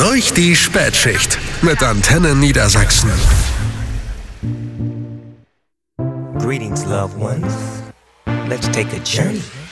Durch die Spätschicht mit Antenne Niedersachsen. Greetings, loved ones. Let's take a journey.